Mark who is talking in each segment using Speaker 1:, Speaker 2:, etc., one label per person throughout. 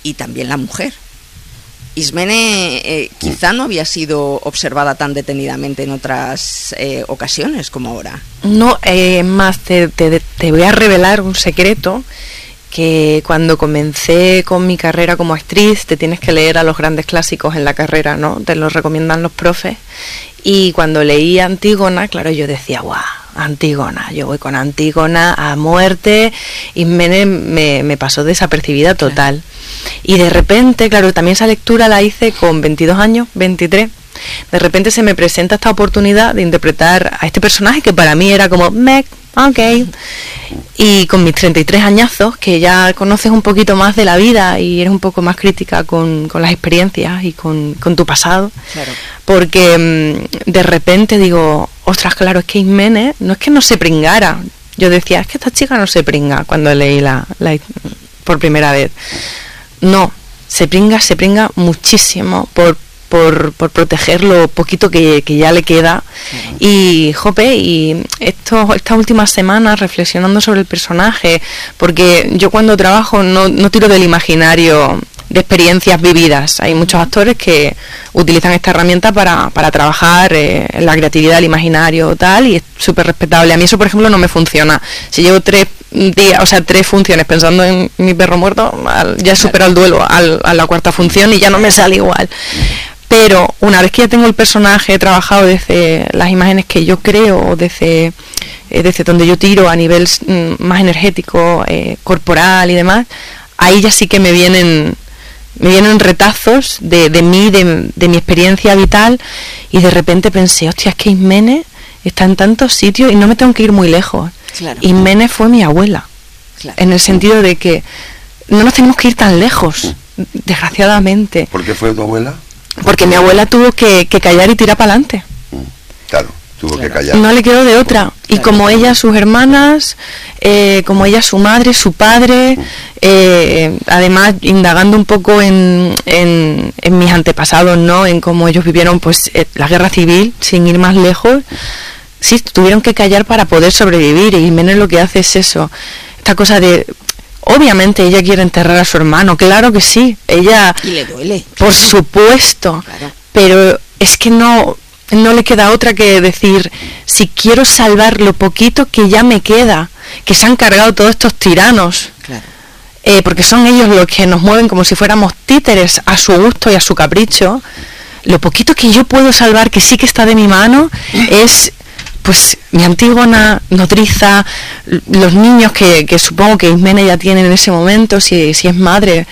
Speaker 1: y también la mujer. Ismene quizá no había sido observada tan detenidamente en otras ocasiones como ahora.
Speaker 2: No, más te voy a revelar un secreto, que cuando comencé con mi carrera como actriz te tienes que leer a los grandes clásicos en la carrera, ¿no? Te los recomiendan los profes. Y cuando leí Antígona, claro, yo decía, ¡guau! Antígona, yo voy con Antígona a muerte. Ismene me pasó desapercibida total. Claro. Y de repente, claro, también esa lectura la hice con 22 años, 23. De repente se me presenta esta oportunidad de interpretar a este personaje que para mí era como, ok. Y con mis 33 añazos, que ya conoces un poquito más de la vida y eres un poco más crítica con las experiencias y con tu pasado. Claro. Porque de repente digo, ostras, claro, es que Ismene no es que no se pringara. Yo decía, es que esta chica no se pringa cuando leí la por primera vez. No, se pringa muchísimo por proteger lo poquito que ya le queda. Y jope, y estas últimas semanas reflexionando sobre el personaje, porque yo cuando trabajo no tiro del imaginario de experiencias vividas. Hay muchos actores que utilizan esta herramienta para trabajar en la creatividad del imaginario tal, y es súper respetable. A mí eso, por ejemplo, no me funciona. Si llevo 3 funciones pensando en mi perro muerto, ya he superado el duelo a la 4ª función y ya no me sale igual. Pero una vez que ya tengo el personaje, he trabajado desde las imágenes que yo creo, desde donde yo tiro a nivel más energético, corporal y demás, ahí ya sí que me vienen retazos de mí, de mi experiencia vital, y de repente pensé, hostia, es que Ismene está en tantos sitios y no me tengo que ir muy lejos. Claro. Ismene fue mi abuela, claro, en el sentido de que no nos tenemos que ir tan lejos, desgraciadamente.
Speaker 3: ¿Por qué fue tu abuela?
Speaker 2: Porque mi abuela tuvo que callar y tirar para adelante.
Speaker 3: Claro, tuvo que callar.
Speaker 2: No le quedó de otra. Y como ella, sus hermanas, como ella, su madre, su padre, además indagando un poco en mis antepasados, ¿no? En cómo ellos vivieron pues la guerra civil, sin ir más lejos. Sí, tuvieron que callar para poder sobrevivir, y Ismene lo que hace es eso. Esta cosa de... Obviamente ella quiere enterrar a su hermano, claro que sí, ella...
Speaker 1: Y le duele.
Speaker 2: Por supuesto, claro. Pero es que no le queda otra que decir, si quiero salvar lo poquito que ya me queda, que se han cargado todos estos tiranos, claro, porque son ellos los que nos mueven como si fuéramos títeres a su gusto y a su capricho, lo poquito que yo puedo salvar, que sí que está de mi mano, es... pues mi Antígona, nodriza, los niños que supongo que Ismene ya tiene en ese momento, si es madre,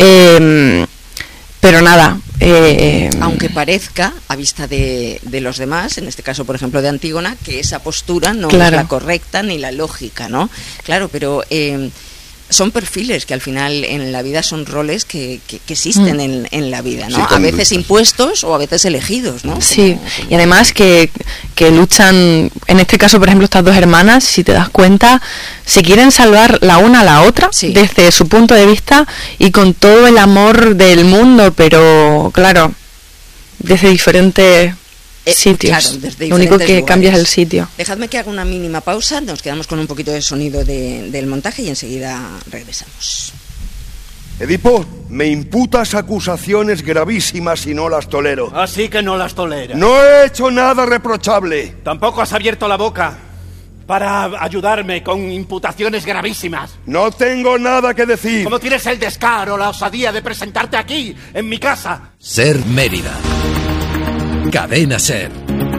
Speaker 2: pero nada.
Speaker 1: Aunque parezca, a vista de los demás, en este caso, por ejemplo, de Antígona, que esa postura no es la correcta ni la lógica, ¿no? Claro, pero... son perfiles que al final en la vida son roles que existen en la vida, ¿no? Sí, a veces impuestos o a veces elegidos, ¿no?
Speaker 2: Sí, y además que luchan, en este caso, por ejemplo, estas dos hermanas, si te das cuenta, se quieren salvar la una a la otra, sí, desde su punto de vista y con todo el amor del mundo, pero claro, desde diferentes... sitios. Claro, desde lo único que lugares. Cambia es el sitio.
Speaker 1: Dejadme que haga una mínima pausa, nos quedamos con un poquito de sonido del montaje y enseguida regresamos.
Speaker 3: Edipo, me imputas acusaciones gravísimas y no las tolero.
Speaker 4: Así que no las toleras.
Speaker 3: No he hecho nada reprochable.
Speaker 4: Tampoco has abierto la boca para ayudarme con imputaciones gravísimas.
Speaker 3: No tengo nada que decir.
Speaker 4: ¿Cómo tienes el descaro, la osadía de presentarte aquí, en mi casa?
Speaker 5: Ser Mérida. Cadena Ser.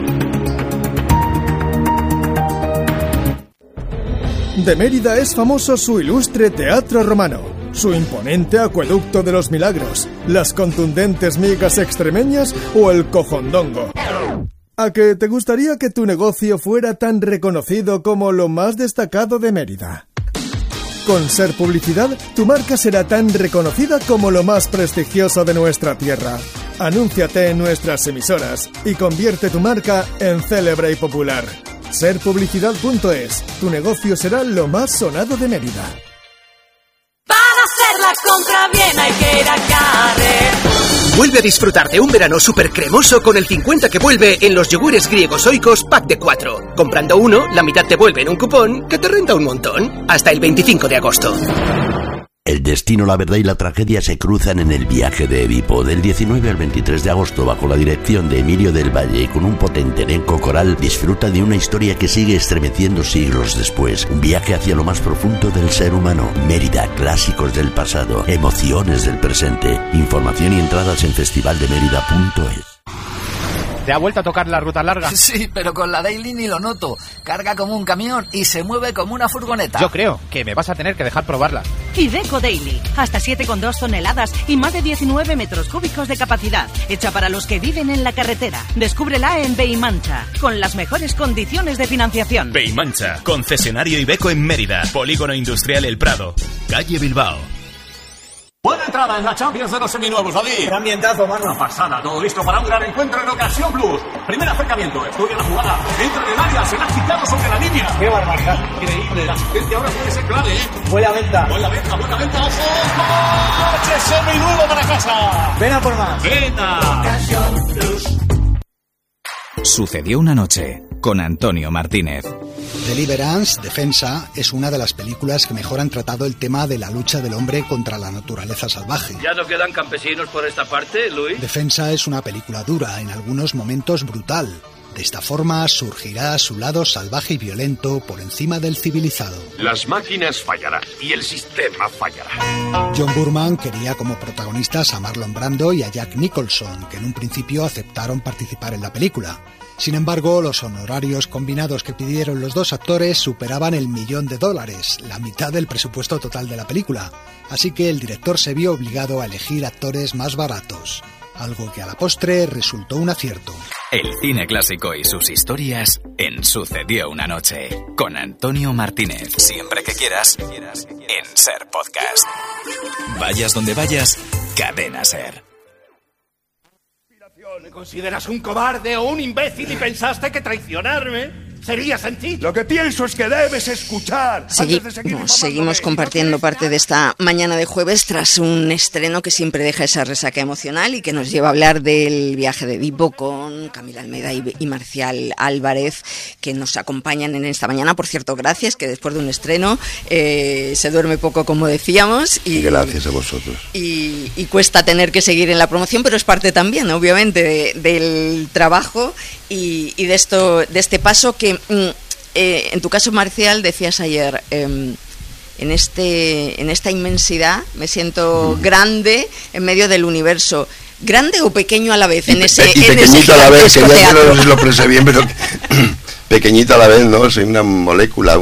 Speaker 6: De Mérida es famoso su ilustre teatro romano, su imponente acueducto de los milagros, las contundentes migas extremeñas o el cojondongo. ¿A que te gustaría que tu negocio fuera tan reconocido como lo más destacado de Mérida? Con Ser Publicidad, tu marca será tan reconocida como lo más prestigioso de nuestra tierra. Anúnciate en nuestras emisoras y convierte tu marca en célebre y popular. Serpublicidad.es. Tu negocio será lo más sonado de Mérida.
Speaker 7: Para hacer la compra bien hay que ir a Carrefour.
Speaker 8: Vuelve a disfrutar de un verano súper cremoso con el 50 que vuelve en los yogures griegos Oikos pack de 4. Comprando uno, la mitad te vuelve en un cupón que te renta un montón. Hasta el 25 de agosto.
Speaker 9: El destino, la verdad y la tragedia se cruzan en El viaje de Edipo, del 19 al 23 de agosto, bajo la dirección de Emilio del Valle y con un potente elenco coral. Disfruta de una historia que sigue estremeciendo siglos después. Un viaje hacia lo más profundo del ser humano. Mérida, clásicos del pasado, emociones del presente. Información y entradas en festivaldemerida.es.
Speaker 10: ¿Te ha vuelto a tocar la ruta larga?
Speaker 11: Sí, pero con la Daily ni lo noto. Carga como un camión y se mueve como una furgoneta.
Speaker 10: Yo creo que me vas a tener que dejar probarla.
Speaker 12: Iveco Daily, hasta 7,2 toneladas y más de 19 metros cúbicos de capacidad. Hecha para los que viven en la carretera. Descúbrela en Beimancha, con las mejores condiciones de financiación.
Speaker 13: Beimancha, concesionario Iveco en Mérida. Polígono Industrial El Prado, calle Bilbao.
Speaker 14: Buena entrada en la Champions de los seminuevos, David.
Speaker 15: Qué ambientazo, mano.
Speaker 14: Una pasada, todo listo para un gran encuentro en Ocasión Plus. Primer acercamiento, estudia la jugada. Entra en el área, se la ha quitado sobre la línea.
Speaker 15: Qué barbaridad.
Speaker 14: Increíble, la asistencia ahora puede ser clave, ¿eh?
Speaker 15: Buena venta.
Speaker 14: Buena venta, ojo. ¡Coche seminuevo para casa!
Speaker 15: Ven a por más.
Speaker 14: ¡Venta!
Speaker 15: Ocasión Plus.
Speaker 16: Sucedió una noche, con Antonio Martínez.
Speaker 17: Deliverance, Defensa, es una de las películas que mejor han tratado el tema de la lucha del hombre contra la naturaleza salvaje.
Speaker 18: ¿Ya no quedan campesinos por esta parte, Luis?
Speaker 17: Defensa es una película dura, en algunos momentos brutal. De esta forma surgirá su lado salvaje y violento por encima del civilizado.
Speaker 19: Las máquinas fallarán y el sistema fallará.
Speaker 17: John Boorman quería como protagonistas a Marlon Brando y a Jack Nicholson, que en un principio aceptaron participar en la película. Sin embargo, los honorarios combinados que pidieron los dos actores superaban el $1.000.000, la mitad del presupuesto total de la película. Así que el director se vio obligado a elegir actores más baratos, algo que a la postre resultó un acierto.
Speaker 16: El cine clásico y sus historias en Sucedió una noche, con Antonio Martínez. Siempre que quieras, en Ser Podcast. Vayas donde vayas, Cadena Ser.
Speaker 4: ¿Me consideras un cobarde o un imbécil y pensaste que traicionarme sería sencillo?
Speaker 3: Lo que pienso es que debes escuchar.
Speaker 1: Seguimos compartiendo parte de esta mañana de jueves tras un estreno que siempre deja esa resaca emocional y que nos lleva a hablar del viaje de Edipo con Camila Almeida y Marcial Álvarez, que nos acompañan en esta mañana. Por cierto, gracias, que después de un estreno se duerme poco, como decíamos. Y
Speaker 3: gracias a vosotros.
Speaker 1: Y cuesta tener que seguir en la promoción, pero es parte también, obviamente, del trabajo y de este paso que en tu caso, Marcial, decías ayer, en esta inmensidad me siento grande en medio del universo. ¿Grande o pequeño a la vez?
Speaker 3: Pequeñito a la vez, que ya no sé si lo expresé bien, pero pequeñito a la vez, ¿no? Soy una molécula,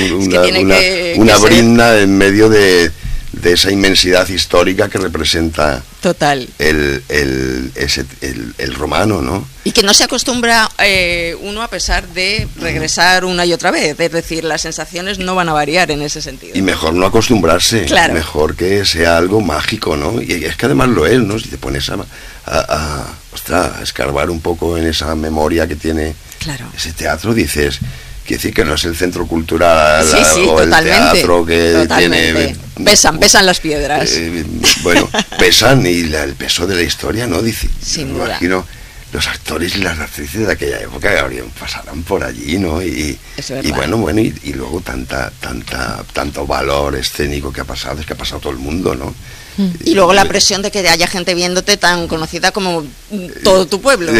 Speaker 3: una brizna en medio de esa inmensidad histórica que representa
Speaker 1: total
Speaker 3: el romano, ¿no?
Speaker 1: Y que no se acostumbra uno a pesar de regresar una y otra vez, es decir, las sensaciones no van a variar en ese sentido.
Speaker 3: Y mejor no acostumbrarse,
Speaker 1: claro.
Speaker 3: Mejor que sea algo mágico, ¿no? Y es que además lo es, ¿no? Si te pones a escarbar un poco en esa memoria que tiene ese teatro, dices... Quiere decir que no es el centro cultural o el teatro que tiene...
Speaker 1: Pesan las piedras.
Speaker 3: Bueno, pesan y el peso de la historia, ¿no? Dice,
Speaker 1: sin
Speaker 3: me
Speaker 1: duda.
Speaker 3: Imagino los actores y las actrices de aquella época pasarán por allí, ¿no? Y bueno, y luego tanto valor escénico que ha pasado, es que ha pasado todo el mundo, ¿no?
Speaker 1: Y luego la presión de que haya gente viéndote tan conocida como todo tu pueblo.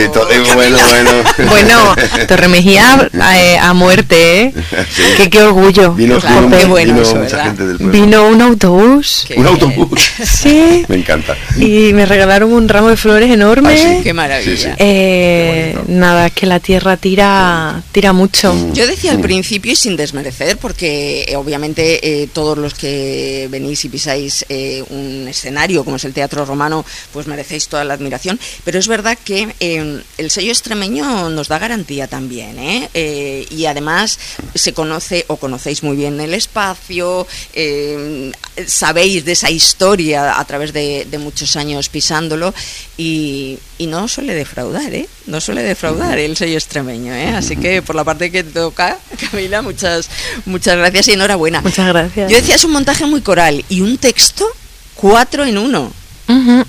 Speaker 2: Bueno, Torre Mejía a muerte, ¿eh? Sí. Qué orgullo.
Speaker 3: Vino mucha gente del pueblo.
Speaker 2: Vino un autobús.
Speaker 3: ¿Un autobús?
Speaker 2: Sí.
Speaker 3: Me encanta.
Speaker 2: Y me regalaron un ramo de flores enorme.
Speaker 1: Sí. Qué maravilla.
Speaker 2: Nada, es que la tierra tira mucho.
Speaker 1: Yo decía al principio, y sin desmerecer, porque obviamente todos los que venís y pisáis un escenario como es el Teatro Romano, pues merecéis toda la admiración, pero es verdad que el sello extremeño nos da garantía también, y además se conoce o conocéis muy bien el espacio, sabéis de esa historia a través de muchos años pisándolo y no suele defraudar, no suele defraudar el sello extremeño, así que por la parte que toca, Camila, muchas gracias y enhorabuena.
Speaker 2: Muchas gracias.
Speaker 1: Yo decía, es un montaje muy coral y un texto 4 en 1.
Speaker 2: Uh-huh.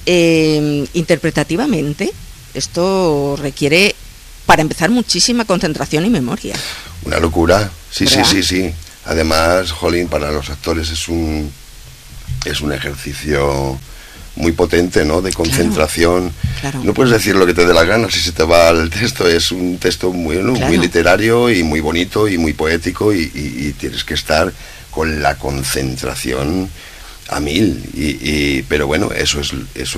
Speaker 1: Interpretativamente, esto requiere, para empezar, muchísima concentración y memoria.
Speaker 3: Una locura, sí. Además, jolín, para los actores es un es un ejercicio muy potente, ¿no? De concentración.
Speaker 1: Claro.
Speaker 3: No puedes decir lo que te dé la gana si se te va el texto. Es un texto muy, ¿no? Muy literario y muy bonito y muy poético y tienes que estar con la concentración a 1000 pero bueno, eso es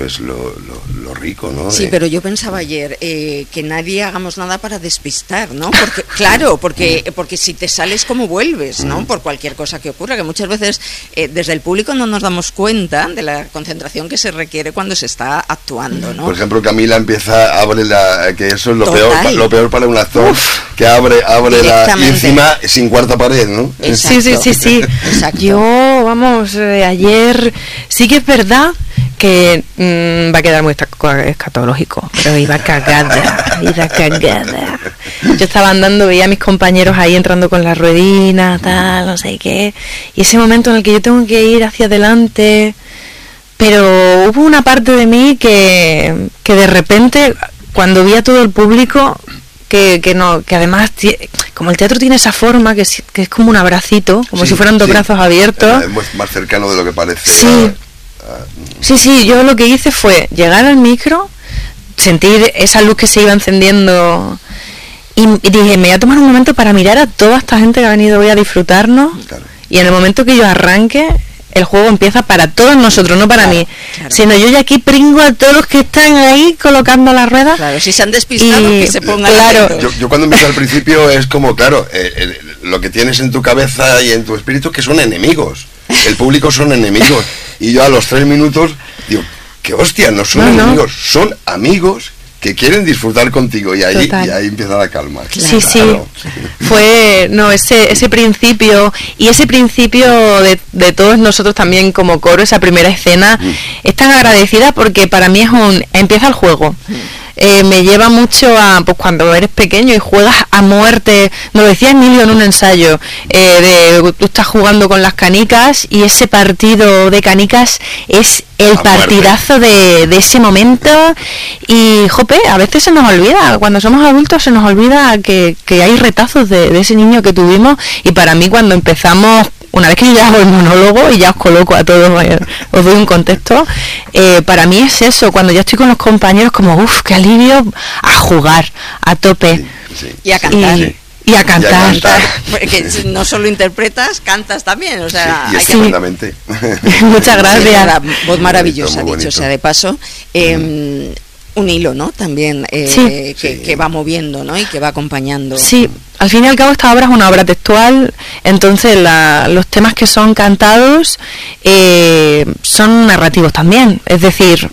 Speaker 3: lo rico, ¿no?
Speaker 1: Sí, pero yo pensaba ayer que nadie hagamos nada para despistar, ¿no? Porque claro, porque si te sales, ¿cómo vuelves, no? Por cualquier cosa que ocurra, que muchas veces desde el público no nos damos cuenta de la concentración que se requiere cuando se está actuando, ¿no?
Speaker 3: Por ejemplo, Camila abre que eso es lo peor para un actor. Que abre y encima sin cuarta pared, ¿no?
Speaker 2: Exacto. Sí.
Speaker 1: Exacto.
Speaker 2: Yo, vamos, ayer sí que es verdad que va a quedar muy escatológico, pero iba cagada. Yo estaba andando, veía a mis compañeros ahí entrando con la ruedina, tal, no sé qué, y ese momento en el que yo tengo que ir hacia adelante, pero hubo una parte de mí que de repente, cuando vi a todo el público, que además, como el teatro tiene esa forma que es como un abracito, como si fueran dos brazos abiertos,
Speaker 3: es más cercano de lo que parece.
Speaker 2: Sí, yo lo que hice fue llegar al micro, sentir esa luz que se iba encendiendo y dije, me voy a tomar un momento para mirar a toda esta gente que ha venido hoy a disfrutarnos, y en el momento que yo arranque, el juego empieza para todos nosotros, no para mí, sino yo ya aquí pringo a todos los que están ahí colocando las ruedas.
Speaker 1: Claro, si se han despistado, que se pongan.
Speaker 2: Claro.
Speaker 3: Yo cuando empiezo al principio es como, lo que tienes en tu cabeza y en tu espíritu, que son enemigos. El público son enemigos. Y yo a los 3 minutos digo, qué hostia, no son enemigos, son amigos que quieren disfrutar contigo, y ahí empieza la calma.
Speaker 2: Sí. Fue ese principio, y ese principio de todos nosotros también como coro, esa primera escena, es tan agradecida porque para mí empieza el juego. Me lleva mucho a, pues, cuando eres pequeño y juegas a muerte. Nos lo decía Emilio en un ensayo, tú estás jugando con las canicas y ese partido de canicas es el partidazo de ese momento, y a veces se nos olvida, cuando somos adultos se nos olvida que hay retazos de ese niño que tuvimos. Y para mí, cuando empezamos, una vez que yo ya hago el monólogo y ya os coloco a todos, os doy un contexto, para mí es eso, cuando ya estoy con los compañeros, como qué alivio, a jugar a tope.
Speaker 1: Y a cantar.
Speaker 2: Y a cantar.
Speaker 1: Porque no solo interpretas, cantas también, o sea,
Speaker 3: estupendamente.
Speaker 2: Muchas gracias.
Speaker 1: Voz maravillosa, dicho sea de paso. Un hilo, ¿no? También que va moviendo, ¿no? Y que va acompañando.
Speaker 2: Sí, al fin y al cabo esta obra es una obra textual, entonces los temas que son cantados son narrativos también, es decir,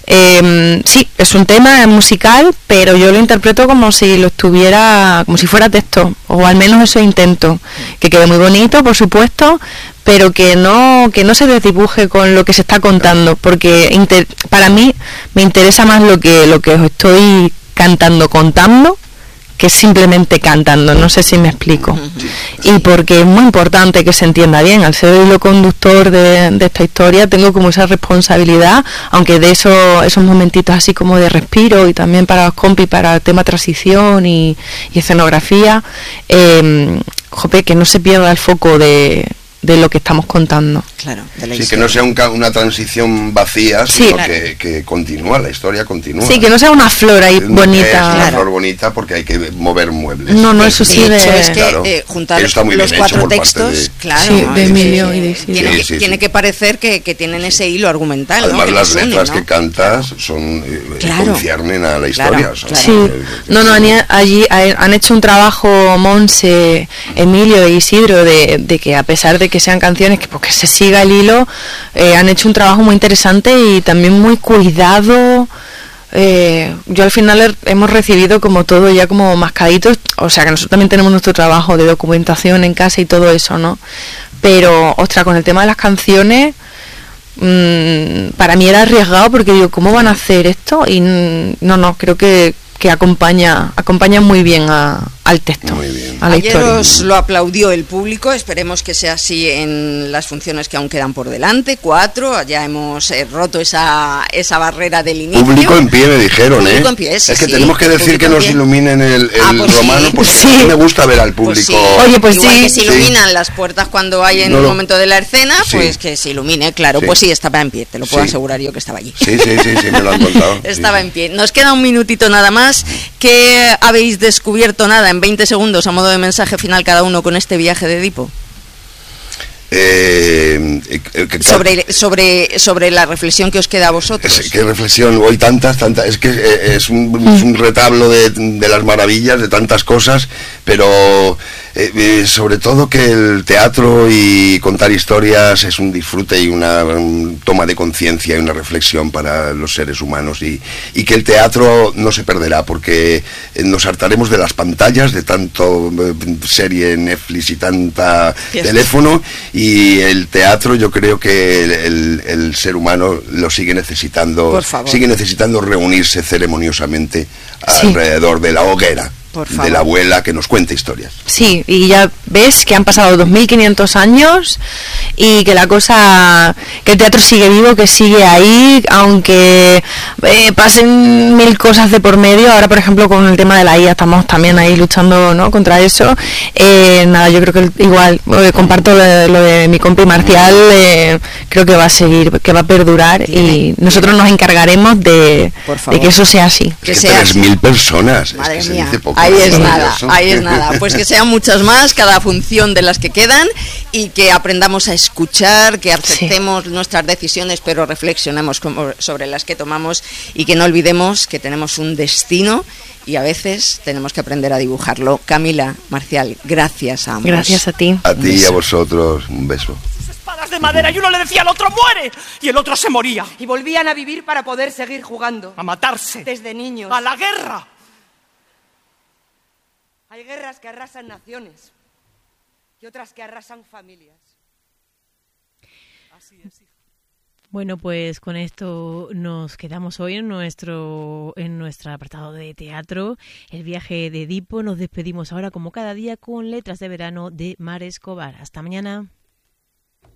Speaker 2: sí, es un tema musical, pero yo lo interpreto como si fuera texto, o al menos eso intento, que quede muy bonito, por supuesto, pero que no se desdibuje con lo que se está contando, porque para mí me interesa más lo que os estoy contando, que simplemente cantando, no sé si me explico. Y porque es muy importante que se entienda bien, al ser el hilo conductor de esta historia, tengo como esa responsabilidad, aunque de esos momentitos así como de respiro, y también para los compis, para el tema transición y escenografía, que no se pierda el foco de lo que estamos contando.
Speaker 1: Claro,
Speaker 3: que no sea una transición vacía, sino que continúa, la historia continúa.
Speaker 2: Sí, que no sea una flor ahí bonita.
Speaker 3: Es una flor bonita porque hay que mover muebles.
Speaker 2: No, eso sí.
Speaker 1: De hecho, es que juntar los 4 textos,
Speaker 2: de Emilio y de Isidro.
Speaker 1: Tiene que parecer que tienen ese hilo argumental.
Speaker 3: Además, las letras que cantas conciernen a la historia.
Speaker 2: Allí han hecho un trabajo, Monse, Emilio e Isidro, de que a pesar de que sean canciones que se siga el hilo, han hecho un trabajo muy interesante y también muy cuidado. Yo al final hemos recibido como todo ya como mascaditos, o sea que nosotros también tenemos nuestro trabajo de documentación en casa y todo eso, ¿no? Pero, ostras, con el tema de las canciones, para mí era arriesgado porque digo, ¿cómo van a hacer esto? Y creo que acompaña muy bien al texto.
Speaker 3: Muy bien.
Speaker 2: a la
Speaker 1: Ayer
Speaker 2: historia.
Speaker 1: os lo aplaudió el público, esperemos que sea así en las funciones que aún quedan por delante, 4, ya hemos roto esa barrera del inicio.
Speaker 3: Público en pie, me dijeron,
Speaker 1: Público en pie, sí,
Speaker 3: es que
Speaker 1: sí,
Speaker 3: tenemos que decir que nos iluminen el
Speaker 1: pues
Speaker 3: romano,
Speaker 1: sí.
Speaker 3: porque
Speaker 1: Sí.
Speaker 3: a mí me gusta ver al público.
Speaker 1: Pues sí. Oye, pues igual
Speaker 2: sí.
Speaker 1: que se iluminan las puertas cuando hay en un momento de la escena, pues que se ilumine, claro. Pues sí, estaba en pie, te lo puedo asegurar yo que estaba allí.
Speaker 3: Sí, me lo han contado.
Speaker 1: Estaba en pie. Nos queda un minutito nada más. ¿Qué habéis descubierto? Nada, en 20 segundos, a modo de mensaje final cada uno con este viaje de Edipo. Sobre la reflexión que os queda a vosotros.
Speaker 3: ¿Qué reflexión? Hoy tantas, es que es un retablo de las maravillas, de tantas cosas, pero sobre todo que el teatro y contar historias es un disfrute y una toma de conciencia y una reflexión para los seres humanos, y que el teatro no se perderá, porque nos hartaremos de las pantallas, de tanto serie Netflix y tanta teléfono, y el teatro yo creo que el ser humano lo sigue necesitando, reunirse ceremoniosamente alrededor de la hoguera de la abuela que nos cuenta historias.
Speaker 2: Sí, y ya ves que han pasado 2500 años y que que el teatro sigue vivo, que sigue ahí, aunque pasen mil cosas de por medio. Ahora, por ejemplo, con el tema de la IA estamos también ahí luchando, ¿no?, contra eso. Nada, yo creo que igual comparto lo de mi compi Marcial, creo que va a seguir, que va a perdurar, y nosotros nos encargaremos de que eso sea así.
Speaker 3: Que sea 3.000 personas.
Speaker 1: Madre
Speaker 3: es que
Speaker 1: mía.
Speaker 3: se dice poco.
Speaker 1: Ahí es nada, pues que sean muchas más cada función de las que quedan, y que aprendamos a escuchar, que aceptemos nuestras decisiones, pero reflexionemos sobre las que tomamos, y que no olvidemos que tenemos un destino y a veces tenemos que aprender a dibujarlo. Camila, Marcial, gracias a ambos.
Speaker 2: Gracias a ti.
Speaker 3: A ti y a vosotros, un beso.
Speaker 4: Espadas de madera, y uno le decía al otro ¡muere! Y el otro se moría.
Speaker 15: Y volvían a vivir para poder seguir jugando.
Speaker 4: A matarse.
Speaker 15: Desde niños.
Speaker 4: A la guerra.
Speaker 15: Hay guerras que arrasan naciones y otras que arrasan familias.
Speaker 4: Así es, hija.
Speaker 20: Bueno, pues con esto nos quedamos hoy en nuestro apartado de teatro, el viaje de Edipo. Nos despedimos ahora, como cada día, con Letras de Verano de Mar Escobar. Hasta mañana.